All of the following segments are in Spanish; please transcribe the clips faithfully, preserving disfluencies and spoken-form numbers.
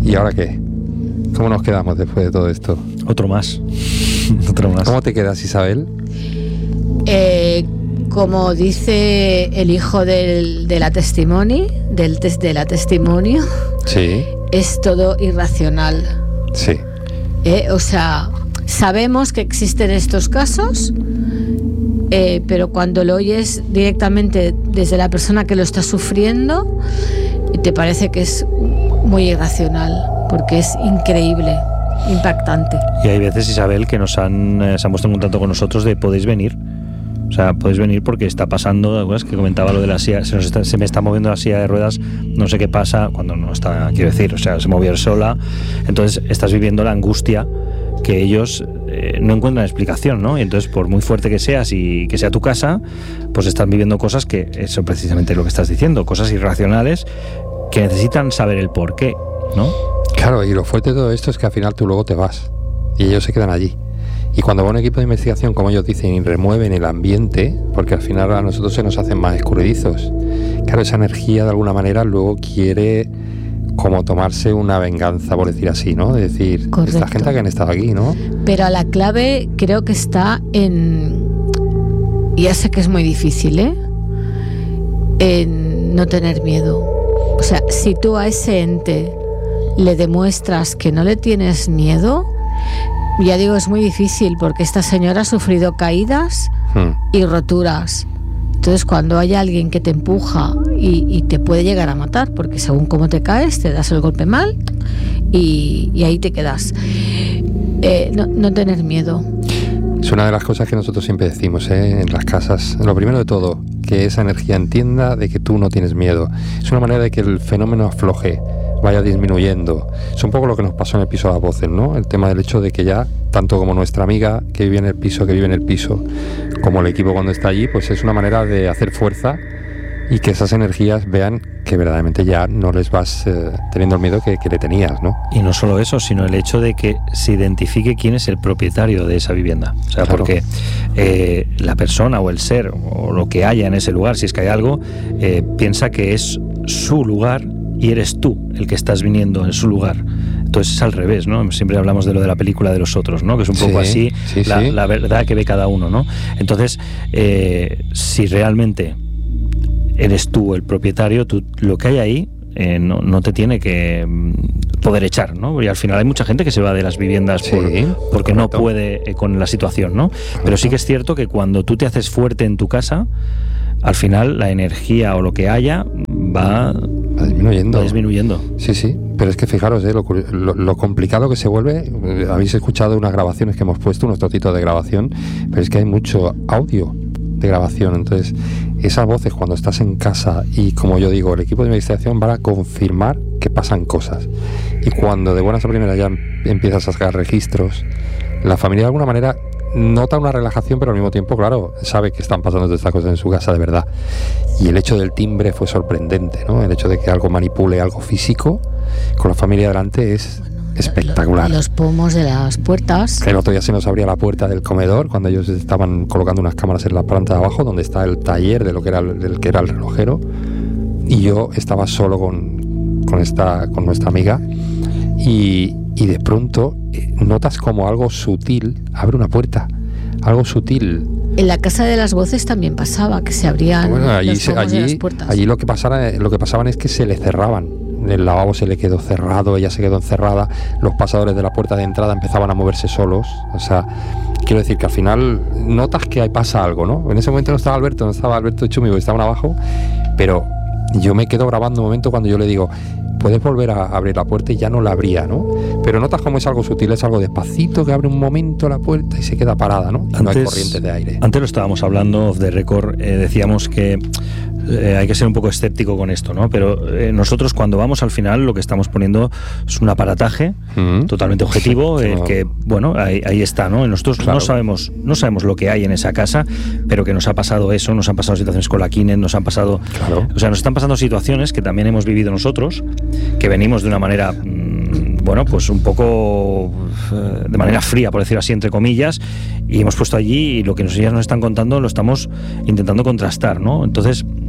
¿Y ahora qué? ¿Cómo nos quedamos después de todo esto? Otro más. Otro más. ¿Cómo te quedas, Isabel? Eh, como dice el hijo del, de la testimoni, del test de la testimonio, sí, es todo irracional. Sí. Eh, o sea, sabemos que existen estos casos, eh, pero cuando lo oyes directamente desde la persona que lo está sufriendo, te parece que es muy irracional, porque es increíble, impactante. Y hay veces, Isabel, que nos han eh, se han puesto en contacto con nosotros de podéis venir. O sea, podéis venir porque está pasando, ¿te acuerdas que comentaba lo de la silla? Se, nos está, se me está moviendo la silla de ruedas, no sé qué pasa, cuando no está, quiero decir, o sea, se movió sola. Entonces estás viviendo la angustia que ellos eh, no encuentran explicación, ¿no? Y entonces, por muy fuerte que seas y que sea tu casa, pues están viviendo cosas que, eso precisamente lo que estás diciendo, cosas irracionales que necesitan saber el por qué, ¿no? Claro, y lo fuerte de todo esto es que al final tú luego te vas y ellos se quedan allí. Y cuando va un equipo de investigación, como ellos dicen, y remueven el ambiente, porque al final a nosotros se nos hacen más escurridizos, claro, esa energía de alguna manera luego quiere como tomarse una venganza, por decir así, ¿no? De decir, correcto, esta gente que han estado aquí, ¿no? Pero la clave creo que está en, y ya sé que es muy difícil, ¿eh? En no tener miedo. O sea, si tú a ese ente le demuestras que no le tienes miedo, ya digo, es muy difícil, porque esta señora ha sufrido caídas hmm. y roturas. Entonces, cuando hay alguien que te empuja y, y te puede llegar a matar, porque según cómo te caes, te das el golpe mal y, y ahí te quedas. Eh, no, no tener miedo. Es una de las cosas que nosotros siempre decimos, ¿eh? En las casas. Lo primero de todo, que esa energía entienda de que tú no tienes miedo. Es una manera de que el fenómeno afloje, vaya disminuyendo. Es un poco lo que nos pasó en el piso de las voces, ¿no? El tema del hecho de que ya, tanto como nuestra amiga que vive en el piso, que vive en el piso, como el equipo cuando está allí, pues es una manera de hacer fuerza y que esas energías vean que verdaderamente ya no les vas eh, teniendo el miedo que, que le tenías, ¿no? Y no solo eso, sino el hecho de que se identifique quién es el propietario de esa vivienda. O sea, claro, porque eh, la persona o el ser o lo que haya en ese lugar, si es que hay algo, eh, piensa que es su lugar y eres tú el que estás viniendo en su lugar. Entonces es al revés, ¿no? Siempre hablamos de lo de la película de los otros, ¿no? Que es un poco sí, así sí, la, sí. la verdad que ve cada uno, ¿no? Entonces, eh, si realmente eres tú el propietario, tú, lo que hay ahí eh, no, no te tiene que poder echar, ¿no? Y al final hay mucha gente que se va de las viviendas sí, por, porque correcto. no puede eh, con la situación, ¿no? Correcto. Pero sí que es cierto que cuando tú te haces fuerte en tu casa, al final la energía o lo que haya va, va disminuyendo. Va disminuyendo. Sí, sí. Pero es que fijaros, ¿eh? lo, lo, lo complicado que se vuelve. Habéis escuchado unas grabaciones que hemos puesto, unos trocitos de grabación, pero es que hay mucho audio de grabación. Entonces, esas voces cuando estás en casa y, como yo digo, el equipo de investigación van a confirmar que pasan cosas. Y cuando de buenas a primeras ya empiezas a sacar registros, la familia de alguna manera nota una relajación, pero al mismo tiempo, claro, sabe que están pasando todas estas cosas en su casa de verdad. Y el hecho del timbre fue sorprendente, ¿no? El hecho de que algo manipule algo físico con la familia delante es espectacular. Los pomos de las puertas. El otro día se nos abría la puerta del comedor cuando ellos estaban colocando unas cámaras en la planta de abajo, donde está el taller de lo que era el, del que era el relojero, y yo estaba solo con, con esta con nuestra amiga y, y de pronto notas como algo sutil abre una puerta, algo sutil. En la casa de las voces también pasaba que se abrían bueno, allí, los pomos allí, de las puertas. Allí lo que pasara, lo que pasaban es que se le cerraban. El lavabo se le quedó cerrado, ella se quedó encerrada, los pasadores de la puerta de entrada empezaban a moverse solos. O sea, quiero decir que al final notas que ahí pasa algo, ¿no? En ese momento no estaba Alberto, no estaba Alberto Chumi, porque estaban abajo, pero yo me quedo grabando un momento cuando yo le digo, puedes volver a abrir la puerta, y ya no la abría, ¿no? Pero notas como es algo sutil, es algo despacito que abre un momento la puerta y se queda parada, ¿no? Y antes, no hay corrientes de aire. Antes lo estábamos hablando off the record, eh, decíamos que eh, hay que ser un poco escéptico con esto, ¿no? Pero eh, nosotros cuando vamos al final lo que estamos poniendo es un aparataje mm-hmm. totalmente objetivo, sí, el no. que, bueno, ahí, ahí está, ¿no? Nosotros claro. no sabemos no sabemos lo que hay en esa casa, pero que nos ha pasado eso, nos han pasado situaciones con la Kinect, nos han pasado... Claro. O sea, nos están pasando situaciones que también hemos vivido nosotros, que venimos de una manera... Mmm, bueno, pues un poco eh, de manera fría, por decirlo así, entre comillas, y hemos puesto allí y lo que ellas nos están contando lo estamos intentando contrastar, ¿no? Entonces,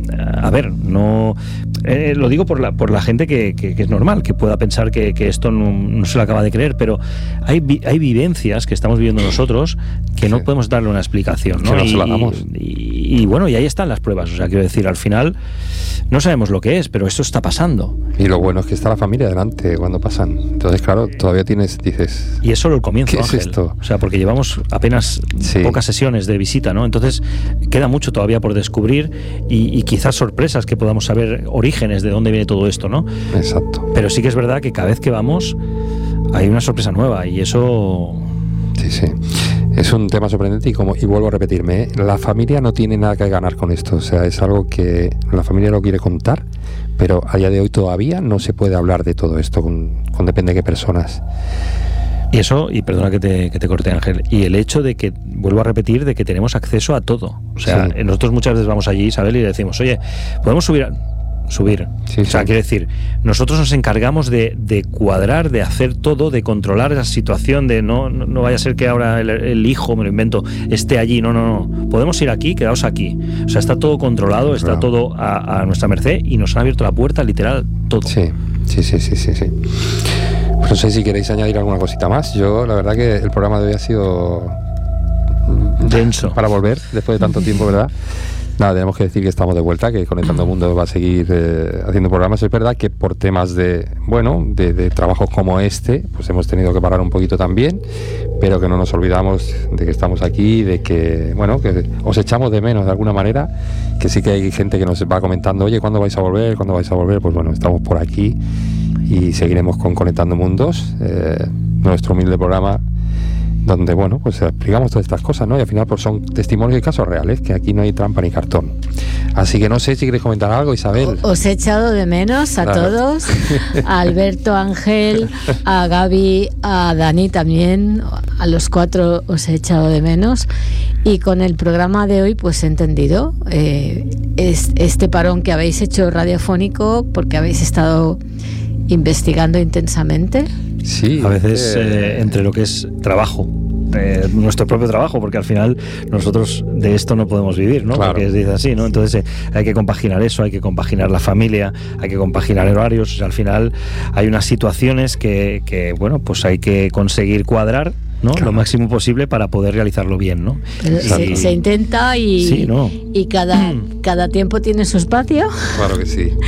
a ver, no eh, lo digo por la por la gente que, que, que es normal, que pueda pensar que, que esto no, no se lo acaba de creer, pero hay vi, hay vivencias que estamos viviendo nosotros que no sí. podemos darle una explicación, ¿no? Que no y, se la damos. Y, y bueno, y ahí están las pruebas, o sea, quiero decir, al final no sabemos lo que es, pero esto está pasando. Y lo bueno es que está la familia delante cuando pasan. Entonces, claro, todavía tienes, dices... Y es solo el comienzo, ¿qué Ángel? es esto? O sea, porque llevamos apenas sí. pocas sesiones de visita, ¿no? Entonces, queda mucho todavía por descubrir y, y quizás sorpresas que podamos saber, orígenes de dónde viene todo esto, ¿no? Exacto. Pero sí que es verdad que cada vez que vamos hay una sorpresa nueva y eso... Sí, sí. Es un tema sorprendente y, como, y vuelvo a repetirme, ¿eh? La familia no tiene nada que ganar con esto. O sea, es algo que la familia lo quiere contar, pero a día de hoy todavía no se puede hablar de todo esto con, con depende de qué personas. Y eso, y perdona que te, que te corte, Ángel, y el hecho de que, vuelvo a repetir, de que tenemos acceso a todo. O sea, sí. nosotros muchas veces vamos allí, Isabel, y le decimos, oye, ¿podemos subir a...? subir. Sí, o sea, sí. quiere decir, nosotros nos encargamos de, de cuadrar, de hacer todo, de controlar la situación, de no, no, no vaya a ser que ahora el, el hijo, me lo invento, esté allí. No, no, no. Podemos ir aquí, quedaos aquí. O sea, está todo controlado, está claro. todo a, a nuestra merced y nos han abierto la puerta, literal, todo. Sí, sí, sí, sí, sí, sí. Pues no sé si queréis añadir alguna cosita más. Yo, la verdad que el programa de hoy ha sido denso. Para volver, después de tanto tiempo, ¿verdad? Nada, tenemos que decir que estamos de vuelta, que Conectando Mundo va a seguir eh, haciendo programas. Es verdad que por temas de, bueno, de, de trabajos como este, pues hemos tenido que parar un poquito también, pero que no nos olvidamos de que estamos aquí, de que, bueno, que os echamos de menos de alguna manera, que sí que hay gente que nos va comentando, oye, ¿cuándo vais a volver? ¿Cuándo vais a volver? Pues bueno, estamos por aquí y seguiremos con Conectando Mundos, eh, nuestro humilde programa, donde, bueno, pues explicamos todas estas cosas, ¿no? Y al final pues son testimonios y casos reales, que aquí no hay trampa ni cartón. Así que no sé si queréis comentar algo, Isabel. Os he echado de menos a claro. todos, a Alberto, a Ángel, a Gaby, a Dani también, a los cuatro os he echado de menos. Y con el programa de hoy pues he entendido eh, es, este parón que habéis hecho radiofónico, porque habéis estado investigando intensamente. Sí, a veces eh, entre lo que es trabajo, eh, nuestro propio trabajo, porque al final nosotros de esto no podemos vivir, ¿no? Claro. Porque es dice así, ¿no? Entonces eh, hay que compaginar eso, hay que compaginar la familia, hay que compaginar horarios. O sea, al final hay unas situaciones que, que bueno, pues hay que conseguir cuadrar, ¿no? Claro. Lo máximo posible para poder realizarlo bien, ¿no? Pero se, se intenta y, sí, ¿no? y cada, cada tiempo tiene su espacio. Claro que sí.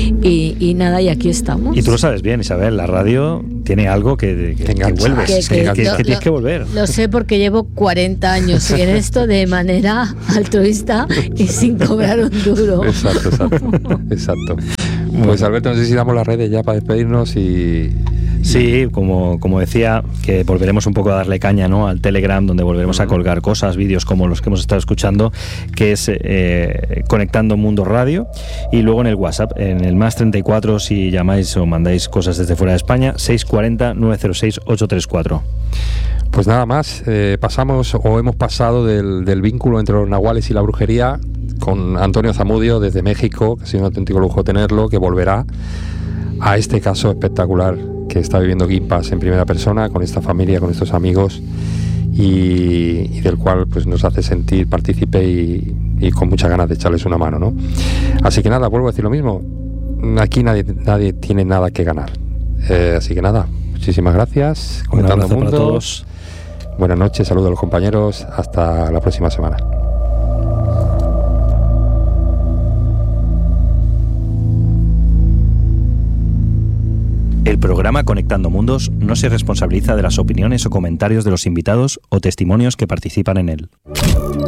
Y, y nada, y aquí estamos. Y tú lo sabes bien, Isabel, la radio tiene algo que, que, que vuelves, que, que, que, que, lo, que tienes que volver. Lo sé porque llevo cuarenta años en esto de manera altruista y sin cobrar un duro. Exacto, exacto. exacto. Pues Alberto, no sé si damos las redes ya para despedirnos y... Sí, como, como decía, que volveremos un poco a darle caña, ¿no?, al Telegram, donde volveremos a colgar cosas, vídeos como los que hemos estado escuchando, que es eh, Conectando Mundo Radio, y luego en el WhatsApp, en el más treinta y cuatro, si llamáis o mandáis cosas desde fuera de España, seis cuatro cero, nueve cero seis, ocho tres cuatro. Pues nada más, eh, pasamos o hemos pasado del, del vínculo entre los nahuales y la brujería con Antonio Zamudio desde México, que ha sido un auténtico lujo tenerlo, que volverá a este caso espectacular que está viviendo Guimpas en primera persona, con esta familia, con estos amigos, y, y del cual pues nos hace sentir partícipe y, y con muchas ganas de echarles una mano, ¿no? Así que nada, vuelvo a decir lo mismo, aquí nadie, nadie tiene nada que ganar, eh, así que nada, muchísimas gracias. Conectando Mundo, para todos. Buenas noches, saludos a los compañeros, hasta la próxima semana. El programa Conectando Mundos no se responsabiliza de las opiniones o comentarios de los invitados o testimonios que participan en él.